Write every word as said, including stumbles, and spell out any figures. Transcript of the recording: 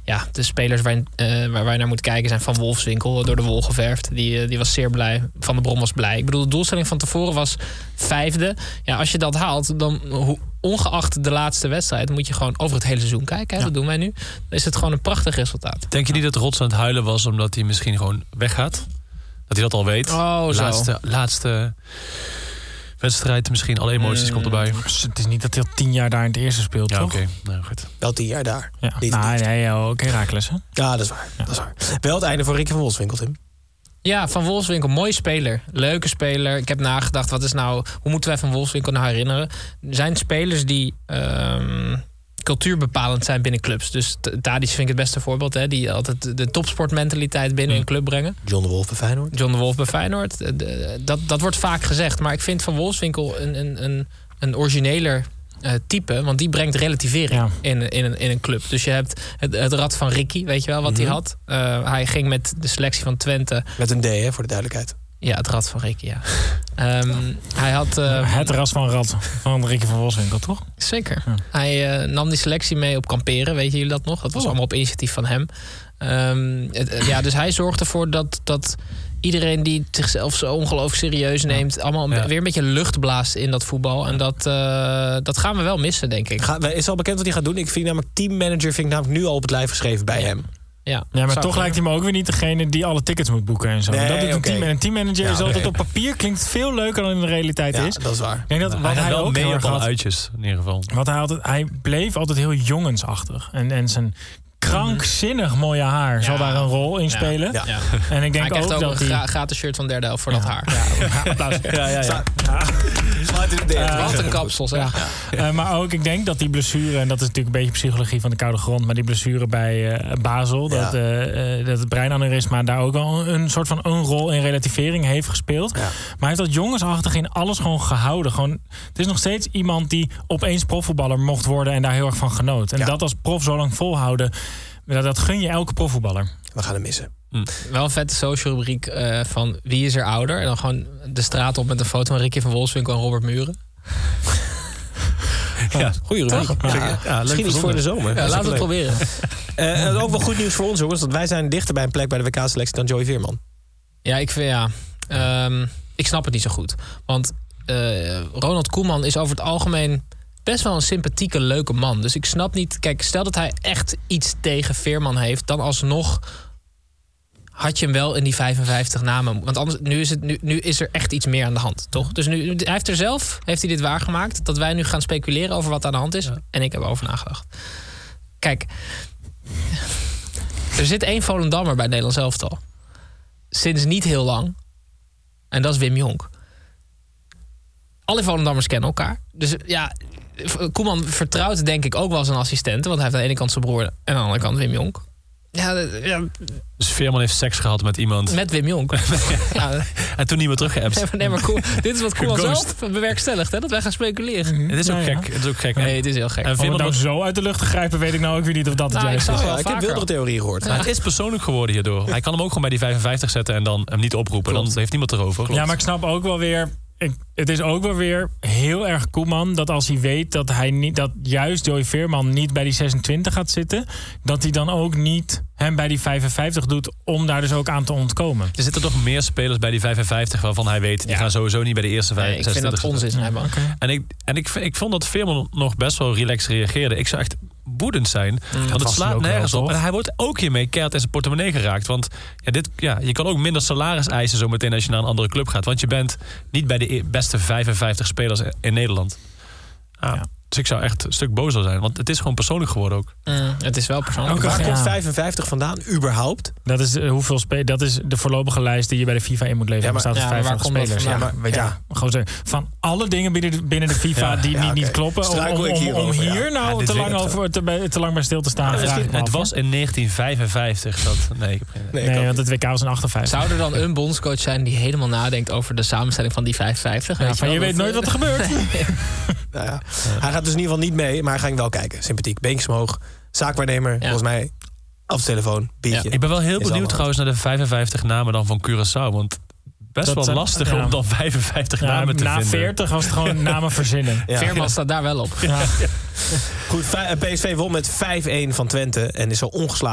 ja, de spelers waar, uh, waar wij naar moeten kijken zijn Van Wolfswinkel, door de wol geverfd. Die, uh, die was zeer blij. Van der Brom was blij. Ik bedoel, de doelstelling van tevoren was vijfde. Ja, als je dat haalt, dan hoe, ongeacht de laatste wedstrijd moet je gewoon over het hele seizoen kijken. Hè? Ja. Dat doen wij nu. Dan is het gewoon een prachtig resultaat. Denk je niet dat Rots aan het huilen was omdat hij misschien gewoon weggaat? Dat hij dat al weet? Oh, zo. Laatste, laatste wedstrijd, misschien alle emoties mm. komt erbij. Het is niet dat hij al tien jaar daar in het eerste speelt, ja, toch? Oké, okay. nou goed. Wel tien jaar daar. Ja. Niet, nou, niet. nee, ja, oké, okay, Herakles, hè? Ja, dat is waar. Ja. Dat is waar. Wel het einde voor Ricky van Wolfswinkel, Tim. Ja, Van Wolfswinkel, mooie speler. Leuke speler. Ik heb nagedacht, wat is nou, hoe moeten wij Van Wolfswinkel nou herinneren? Er zijn spelers die um, cultuurbepalend zijn binnen clubs. Dus Tadic vind ik het beste voorbeeld. Hè, die altijd de topsportmentaliteit binnen mm. een club brengen. John de Wolf bij Feyenoord. John de Wolf bij Feyenoord. Dat, dat wordt vaak gezegd. Maar ik vind Van Wolfswinkel een, een, een, een origineler uh, type. Want die brengt relativering ja. in, in, een, in een club. Dus je hebt het, het rad van Ricky, weet je wel, wat mm-hmm. hij had. Uh, hij ging met de selectie van Twente. Met een D, hè, voor de duidelijkheid. Ja, het rad van Ricky, ja. Um, hij had... Uh, het ras van rad van Ricky van Wolfswinkel, toch? Zeker. Ja. Hij uh, nam die selectie mee op kamperen, weten jullie dat nog? Dat was oh. allemaal op initiatief van hem. Um, het, uh, ja, dus hij zorgt ervoor dat, dat iedereen die zichzelf zo ongelooflijk serieus neemt, allemaal ja. weer een beetje lucht blaast in dat voetbal. En dat, uh, dat gaan we wel missen, denk ik. Ga, is al bekend wat hij gaat doen? Ik vind namelijk teammanager vind ik namelijk nu al op het lijf geschreven bij ja. hem. Ja, ja, maar toch lijkt hij me ook weer niet degene die alle tickets moet boeken en zo. Nee, dat doet een okay. team. En een teammanager ja, is altijd nee. op papier klinkt veel leuker dan in de realiteit ja, is. dat is waar. Ik denk dat ja, wat hij, hij ook mee heel op erg alle had, uitjes in ieder geval. Wat hij altijd, hij bleef altijd heel jongensachtig en en zijn krankzinnig mooie haar ja. zal daar een rol in spelen. Ja. Ja. En ik denk hij ook, ook dat een die... gra- gratis shirt van derde helft voor ja. dat haar. Ja, applaus. Ja, ja, ja. ja. Uh, Wat een kapsel, zeg. Ja. Ja. Uh, maar ook, ik denk dat die blessure, en dat is natuurlijk een beetje psychologie van de koude grond, maar die blessure bij uh, Basel, ja. dat, uh, uh, dat het breinaneurysma daar ook wel een soort van een rol in relativering heeft gespeeld. Ja. Maar hij heeft dat jongensachtig in alles gewoon gehouden. Gewoon, het is nog steeds iemand die opeens profvoetballer mocht worden en daar heel erg van genoot. En ja. dat als prof zo lang volhouden, dat gun je elke profvoetballer. We gaan hem missen. Hm. Wel een vette social rubriek uh, van wie is er ouder? En dan gewoon de straat op met een foto van Ricky van Wolfswinkel en Robert Muren. Ja, goeie rubriek. Ja, ja, misschien iets voor de zomer. Ja, laten we het proberen. Uh, ook wel goed nieuws voor ons, jongens. Want wij zijn dichter bij een plek bij de W K-selectie dan Joey Veerman. Ja, ik vind ja. Um, ik snap het niet zo goed. Want uh, Ronald Koeman is over het algemeen best wel een sympathieke, leuke man. Dus ik snap niet. Kijk, stel dat hij echt iets tegen Veerman heeft, dan alsnog had je hem wel in die vijfenvijftig namen. Want anders, nu is, het, nu, nu is er echt iets meer aan de hand, toch? Dus nu, hij heeft er zelf, heeft hij dit waargemaakt, dat wij nu gaan speculeren over wat aan de hand is. Ja. En ik heb erover nagedacht. Kijk, er zit één Volendammer bij het Nederlands elftal. Sinds niet heel lang. En dat is Wim Jonk. Alle Volendammers kennen elkaar. Dus ja, Koeman vertrouwt denk ik ook wel zijn assistenten. Want hij heeft aan de ene kant zijn broer en aan de andere kant Wim Jonk. Ja, ja. Dus Veerman heeft seks gehad met iemand. Met Wim Jonk. Ja. En toen niet meer teruggeappt. Nee, nee, maar Koeman, dit is wat Koeman zelf bewerkstelligt, hè? Dat wij gaan speculeren. Mm-hmm. Het is ook nou, gek. Ja. Het is ook gek. Nee, het is heel gek. En Om het nou zo uit de lucht te grijpen, weet ik nou ook weer niet of dat het nou, juist ik is. Ja, ik heb wildere theorieën gehoord. Ja. Het is persoonlijk geworden hierdoor. Hij kan hem ook gewoon bij die vijfenvijftig zetten en dan hem niet oproepen. Klopt. Dan heeft niemand erover. Klopt. Ja, maar ik snap ook wel weer. Ik, het is ook wel weer heel erg Koeman dat als hij weet dat hij niet, dat juist Joey Veerman niet bij die zesentwintig gaat zitten, dat hij dan ook niet hem bij die vijfenvijftig doet om daar dus ook aan te ontkomen. Er zitten toch meer spelers bij die vijfenvijftig waarvan hij weet, die ja. gaan sowieso niet bij de eerste nee, vijfenzestig. Ik vind dat onzin. Ja. Okay. En, ik, en ik, ik vond dat Veerman nog best wel relaxed reageerde. Ik zou echt woedend zijn. Mm, want het slaat nergens op. En hij wordt ook hiermee keihard in zijn portemonnee geraakt. Want ja, dit, ja, je kan ook minder salaris eisen zo meteen als je naar een andere club gaat. Want je bent niet bij de beste vijfenvijftig spelers in Nederland. Ah, ja. Dus ik zou echt een stuk bozer zijn. Want het is gewoon persoonlijk geworden ook. Mm, het is wel persoonlijk. Waar ja. komt vijfenvijftig vandaan, überhaupt? Dat is, uh, hoeveel spe- dat is de voorlopige lijst die je bij de FIFA in moet leveren. Ja, maar, er staat ja, vijfenvijftig spelers. Ja, maar, weet ja. je, gewoon zeggen, van alle dingen binnen de, binnen de FIFA ja, die ja, niet, okay. niet kloppen. Om, om, om, om hier ja. nou ja, te, lang over, te, bij, te lang bij stil te staan. Ja, het af, was in negentien vijfenvijftig. Dat, nee, ik heb geen nee, nee want het W K was in achtenvijftig. Zou er dan een bondscoach zijn die helemaal nadenkt over de samenstelling van die vijfenvijftig? Ja, weet van je, je weet nooit wat er gebeurt. Nou ja. Hij gaat dus in ieder geval niet mee, maar hij ging wel kijken. Sympathiek, beentjes omhoog, zaakwaarnemer, ja. volgens mij af de telefoon, biertje. Ja. Ik ben wel heel benieuwd trouwens naar de vijfenvijftig namen dan van Curaçao, want best dat wel zijn, lastig ja. om dan vijfenvijftig ja, namen te na vinden. Na veertig was het gewoon namen verzinnen. Ja. Veerman staat daar wel op. Ja. Goed, P S V won met vijf-een van Twente en is al ongeslagen